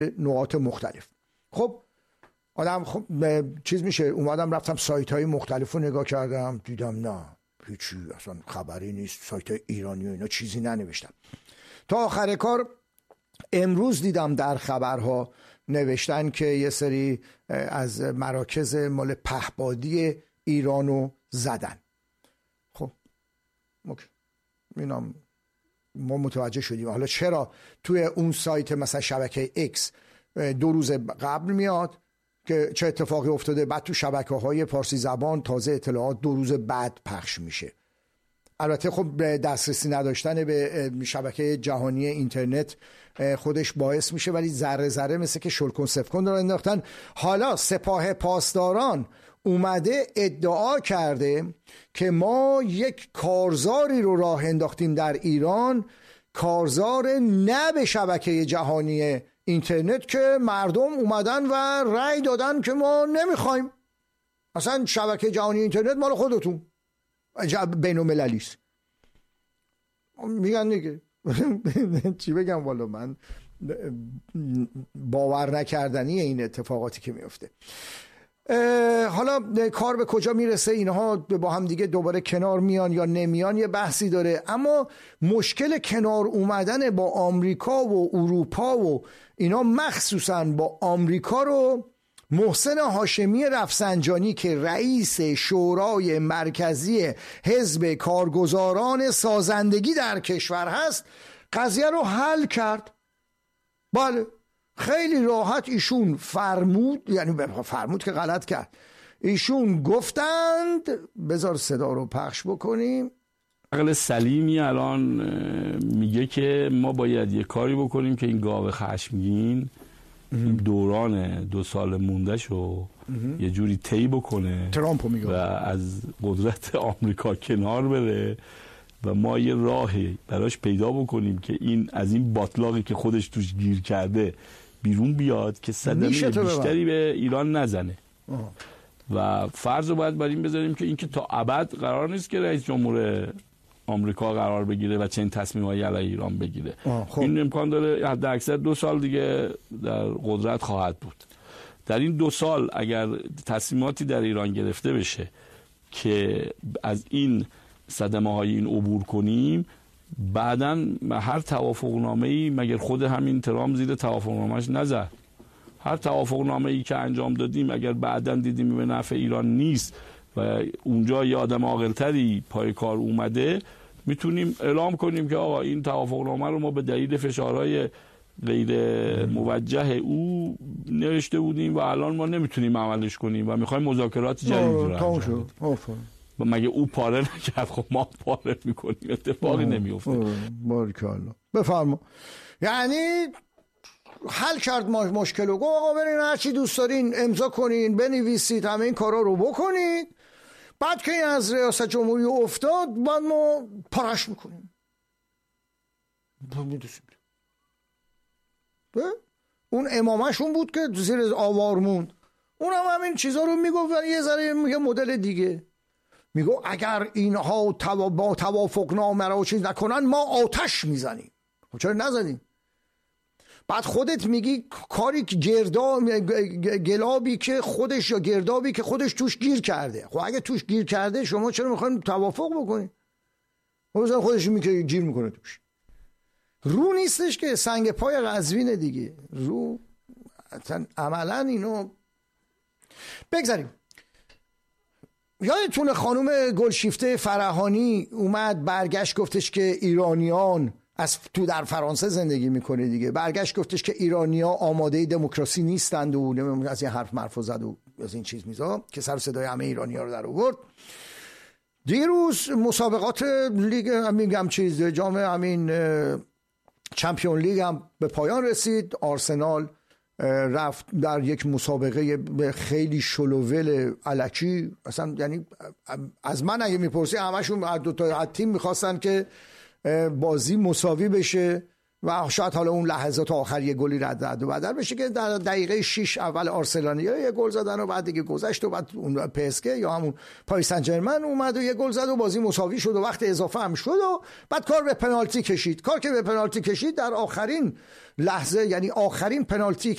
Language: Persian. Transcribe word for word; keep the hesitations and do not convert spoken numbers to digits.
نقاط مختلف. خب آدم خب چیز میشه، اومدم رفتم سایت های مختلف رو نگاه کردم، دیدم نه هیچی، اصلا خبری نیست، سایت های ایرانی و اینا چیزی ننوشتم. تا آخر کار امروز دیدم در خبرها نوشتن که یه سری از مراکز مال پهپادی ایرانو زدن. خب اوکی، اینا ما متوجه شدیم. حالا چرا توی اون سایت مثلا شبکه ایکس دو روز قبل میاد که چه اتفاقی افتاده، بعد تو شبکه‌های فارسی زبان تازه اطلاعات دو روز بعد پخش میشه؟ البته خب دسترسی نداشتن به شبکه جهانی اینترنت خودش باعث میشه، ولی ذره ذره مثل که شلکن سفکن دارن انداختن. حالا سپاه پاسداران اومده ادعا کرده که ما یک کارزاری رو راه انداختیم در ایران، کارزار نه به شبکه جهانی اینترنت، که مردم اومدن و رأی دادن که ما نمیخوایم، اصلا شبکه جهانی اینترنت مال خودتون، بین المللی است. میگن دیگه چی بگم، والا من باور نکردنی این اتفاقاتی که میفته. حالا کار به کجا میرسه، اینها با هم دیگه دوباره کنار میان یا نمیان یه بحثی داره، اما مشکل کنار اومدن با آمریکا و اروپا و اینا، مخصوصا با آمریکا، رو محسن هاشمی رفسنجانی که رئیس شورای مرکزی حزب کارگزاران سازندگی در کشور هست قضیه رو حل کرد. بله خیلی راحت ایشون فرمود، یعنی فرمود که غلط کرد، ایشون گفتند، بذار صدا رو پخش بکنیم. عقل سلیمی الان میگه که ما باید یه کاری بکنیم که این گاو خشمگین این دوران دو سال مونده شو یه جوری طی بکنه، ترامپو میگه، و از قدرت آمریکا کنار بره و ما یه راهی براش پیدا بکنیم که این از این باطلاقی که خودش توش گیر کرده بیرون بیاد که صدمه بیشتری به ایران نزنه. آه. و فرض رو باید بر این بذاریم که این که تا ابد قرار نیست که رئیس جمهور آمریکا قرار بگیره و چنین تصمیم‌هایی علیه ایران بگیره. خب. این امکان داره حد اکثر دو سال دیگه در قدرت خواهد بود. در این دو سال اگر تصمیماتی در ایران گرفته بشه که از این صدمه‌های این عبور کنیم، بعداً هر توافقنامه‌ای، مگر خود همین ترامپ زیر توافقنامه‌اش نزد، هر توافقنامه‌ای که انجام دادیم اگر بعداً دیدیم به نفع ایران نیست و اونجا یه آدم عاقل‌تری پای کار اومده، میتونیم اعلام کنیم که آقا این توافقنامه رو ما به دلیل فشارهای غیر موجه او نوشته بودیم و الان ما نمیتونیم عملش کنیم و میخوایم مذاکرات جدید رو انجام بدیم. و مگه او پاره نکرد، خب ما پاره میکنیم، اتفاقی نمیفته. باریکالله. بفرما. یعنی حل کرد ما مشکل رو، گفت آقا برین هر چی دوست دارین امضا کنین، بنویسید، همه این کارا رو بکنید، بعد که این از ریاست جمهوری افتاد بعد ما پارش میکنیم. اون امامشون بود که زیر آوار موند، اون هم همین چیزا رو میگفت، یه ذره میگه مدل دیگه، میگو اگر اینها با توافق نامه رو چیز نکنن ما آتش میزنیم. خب چرا نزدیم؟ بعد خودت میگی کاری که گردا گلابی که خودش یا گردابی که خودش توش گیر کرده. خب اگه توش گیر کرده شما چرا میخواین توافق بکنین؟ خب خودش میگه گیر میکنه توش. رو نیستش که سنگ پای قزوین دیگه، رو عملا اینو بگذاریم. یادتونه خانم گلشیفته فرهانی اومد برگشت گفتش که ایرانیان از تو در فرانسه زندگی میکنه دیگه، برگشت گفتش که ایرانیا آماده دموکراسی نیستند و از این حرف مرفوع زد و از این چیز میزا که سر صدای همه ایرانیا رو در آورد. دیروز مسابقات لیگ میگم چیز جام همین چمپیون لیگ هم به پایان رسید. آرسنال رفت در یک مسابقه خیلی شلوول الکی، اصلا یعنی از من اگه میپرسی همشون دو تا تیم میخواستن که بازی مساوی بشه و شاید حالا اون لحظات آخر یه گلی رد رد و بدل بشه که در دقیقه شش اول آرسنالیا یه گل زدن و بعد دیگه گذشت و بعد اون پی اس کی یا همون پاریس سن ژرمن اومد و یه گل زد و بازی مساوی شد و وقت اضافه هم شد و بعد کار به پنالتی کشید. کار که به پنالتی کشید در آخرین لحظه، یعنی آخرین پنالتی